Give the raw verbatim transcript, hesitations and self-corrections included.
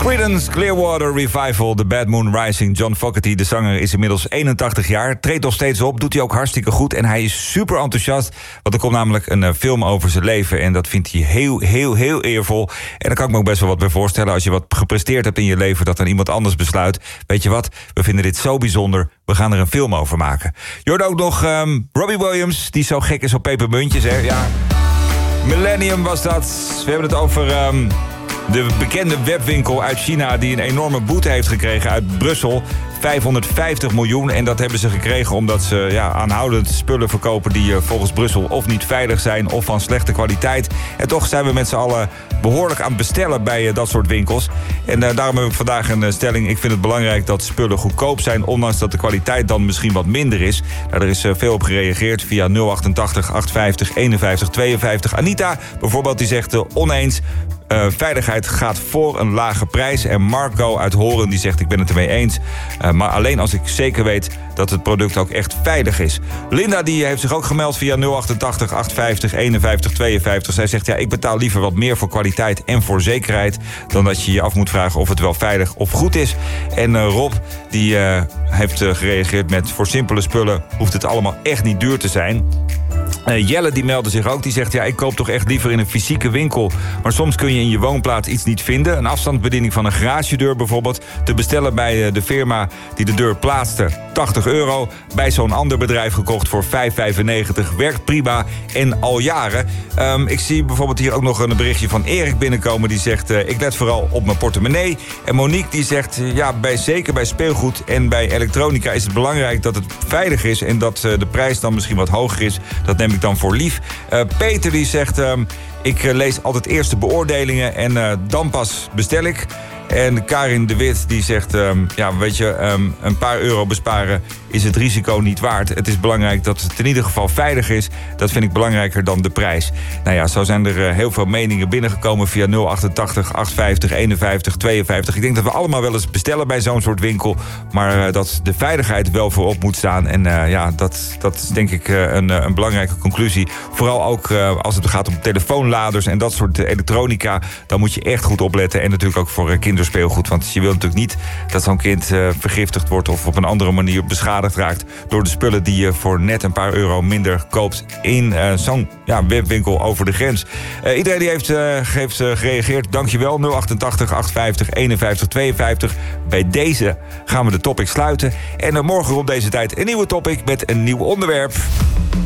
Creedence Clearwater Revival, The Bad Moon Rising. John Fogerty, de zanger, is inmiddels eenentachtig jaar. Treedt nog steeds op, doet hij ook hartstikke goed. En hij is super enthousiast, want er komt namelijk een uh, film over zijn leven. En dat vindt hij heel, heel, heel eervol. En daar kan ik me ook best wel wat bij voorstellen. Als je wat gepresteerd hebt in je leven, dat dan iemand anders besluit. Weet je wat, we vinden dit zo bijzonder, we gaan er een film over maken. Je hoort ook nog um, Robbie Williams, die zo gek is op pepermuntjes, hè? Ja. Millennium was dat. We hebben het over um, de bekende webwinkel uit China die een enorme boete heeft gekregen uit Brussel. vijfhonderdvijftig miljoen. En dat hebben ze gekregen omdat ze ja, aanhoudend spullen verkopen die uh, volgens Brussel of niet veilig zijn of van slechte kwaliteit. En toch zijn we met z'n allen behoorlijk aan het bestellen bij uh, dat soort winkels. En uh, daarom heb ik vandaag een uh, stelling. Ik vind het belangrijk dat spullen goedkoop zijn, ondanks dat de kwaliteit dan misschien wat minder is. Nou, er is uh, veel op gereageerd via nul achtentachtig achtenvijftig eenenvijftig tweeënvijftig. Anita bijvoorbeeld, die zegt uh, oneens. Uh, veiligheid gaat voor een lage prijs. En Marco uit Horen die zegt, ik ben het ermee eens. Uh, maar alleen als ik zeker weet dat het product ook echt veilig is. Linda die heeft zich ook gemeld via nul achtentachtig achtenvijftig eenenvijftig tweeënvijftig. Zij zegt, ja, ik betaal liever wat meer voor kwaliteit en voor zekerheid dan dat je je af moet vragen of het wel veilig of goed is. En uh, Rob die uh, heeft uh, gereageerd met, voor simpele spullen hoeft het allemaal echt niet duur te zijn. Uh, Jelle die meldde zich ook, die zegt, ja, ik koop toch echt liever in een fysieke winkel. Maar soms kun je in je woonplaats iets niet vinden. Een afstandsbediening van een garagedeur bijvoorbeeld. Te bestellen bij uh, de firma die de deur plaatste, tachtig euro. Bij zo'n ander bedrijf gekocht voor vijf vijfennegentig. Werkt prima en al jaren. Um, ik zie bijvoorbeeld hier ook nog een berichtje van Erik binnenkomen. Die zegt, uh, ik let vooral op mijn portemonnee. En Monique die zegt, uh, ja, bij, zeker bij speelgoed en bij elektronica is het belangrijk dat het veilig is. En dat uh, de prijs dan misschien wat hoger is. Dat neem ik dan voor lief. Uh, Peter die zegt, uh, ik uh, lees altijd eerst de beoordelingen en uh, dan pas bestel ik. En Karin de Wit die zegt, um, ja, weet je, um, een paar euro besparen is het risico niet waard. Het is belangrijk dat het in ieder geval veilig is. Dat vind ik belangrijker dan de prijs. Nou ja, zo zijn er uh, heel veel meningen binnengekomen via nul achtentachtig achtenvijftig eenenvijftig tweeënvijftig. Ik denk dat we allemaal wel eens bestellen bij zo'n soort winkel. Maar uh, dat de veiligheid wel voorop moet staan. En uh, ja, dat, dat is denk ik uh, een, een belangrijke conclusie. Vooral ook uh, als het gaat om telefoonladers en dat soort elektronica. Dan moet je echt goed opletten. En natuurlijk ook voor uh, kinderspeelgoed. Want je wilt natuurlijk niet dat zo'n kind uh, vergiftigd wordt of op een andere manier beschadigd raakt door de spullen die je voor net een paar euro minder koopt in uh, zo'n ja, webwinkel over de grens. Uh, iedereen die heeft, uh, heeft uh, gereageerd, dankjewel. nul achtentachtig achtenvijftig eenenvijftig tweeënvijftig. Bij deze gaan we de topic sluiten. En uh, morgen op deze tijd een nieuwe topic met een nieuw onderwerp.